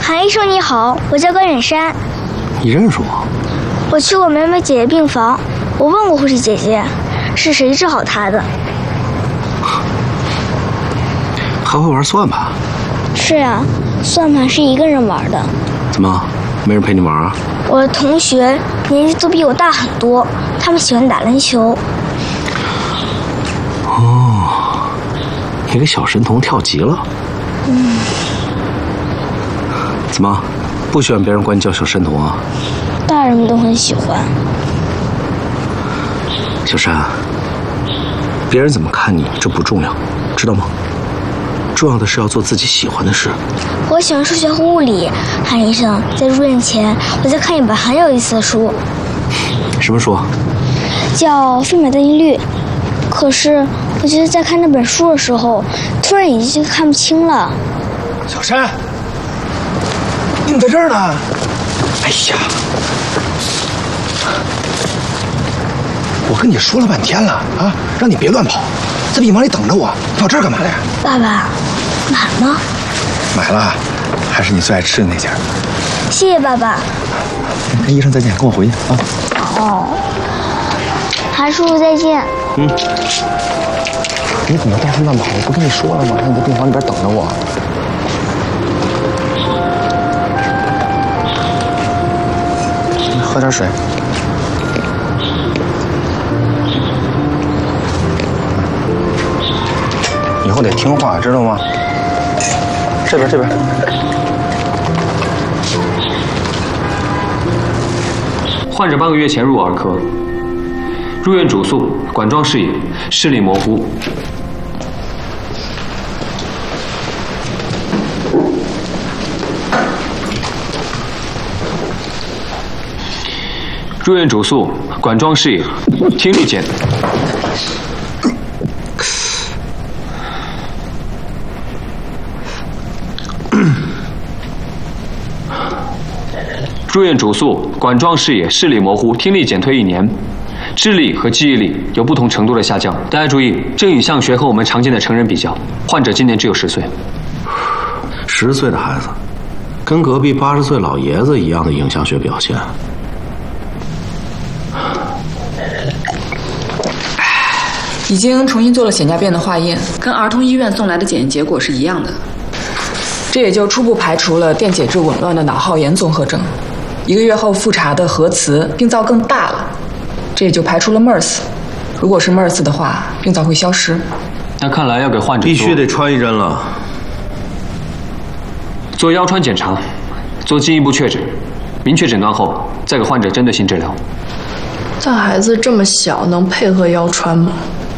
韩医生你好，我叫高远山。 你认识我？ 我去过梅梅姐姐病房，我问过护士姐姐，是谁治好她的？ 还会玩算盘？ 是啊，算盘是一个人玩的。 怎么，没人陪你玩啊？ 我的同学年纪都比我大很多，他们喜欢打篮球。 哦，你给小神童跳级了。怎么，不喜欢别人管你叫小神童啊？ 大人们都很喜欢。 小山，别人怎么看你这不重要，知道吗？重要的是要做自己喜欢的事。 我喜欢数学和物理。韩医生，在入院前，我在看一本很有意思的书。 什么书？ 叫《费马定律》。可是，我觉得在看那本书的时候，突然眼睛看不清了。 小山，你怎么在这儿呢？哎呀，我跟你说了半天了啊，让你别乱跑，在病房里等着我。你跑这儿干嘛来？ 爸爸，买吗？ 买了，还是你最爱吃的那家。 谢谢爸爸。 跟医生再见，跟我回去啊。 哦，韩叔叔再见。 你怎么到处乱跑？我不跟你说了吗？让你在病房里边等着我。喝点水。以后得听话，知道吗？这边。 患者半个月前入儿科，入院主诉管状视野，视力模糊。入院主诉管状视野，听力减。入院主诉管状视野，视力模糊，听力减退1年，智力和记忆力有不同程度的下降。大家注意，这影像学和我们常见的成人比较，患者今年只有10岁。 10岁的孩子，跟隔壁80岁老爷子一样的影像学表现。 已经重新做了显价变的化验，跟儿童医院送来的检验结果是一样的。这也就初步排除了电解质紊乱的脑耗炎综合症。1个月后复查的核磁病灶更大了，这也就排除了 MERS。如果是 MERS 的话，病灶会消失。 那看来要给患者必须得穿1针了。 做腰穿检查，做进一步确诊，明确诊断后再给患者针对性治疗。 但孩子这么小，能配合腰穿吗？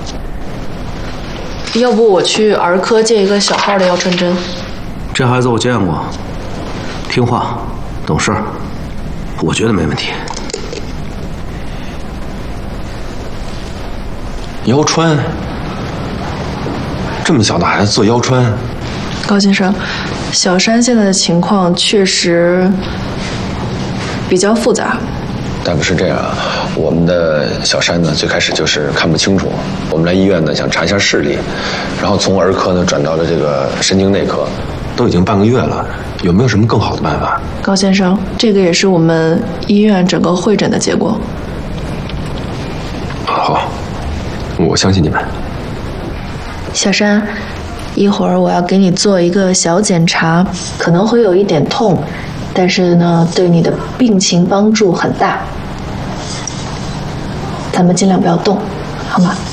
要不我去儿科借一个小号的腰穿针。 这孩子我见过，听话，懂事，我觉得没问题。 腰穿，这么小的孩子做腰穿？ 高先生，小山现在的情况确实比较复杂。 大夫是这样，我们的小山呢，最开始就是看不清楚，我们来医院呢想查一下视力，然后从儿科呢转到了这个神经内科， 都已经半个月了，有没有什么更好的办法？ 高先生，这个也是我们医院整个会诊的结果。 好，我相信你们。 小山，一会儿我要给你做一个小检查，可能会有一点痛，但是呢，对你的病情帮助很大。咱们尽量不要动，好吗？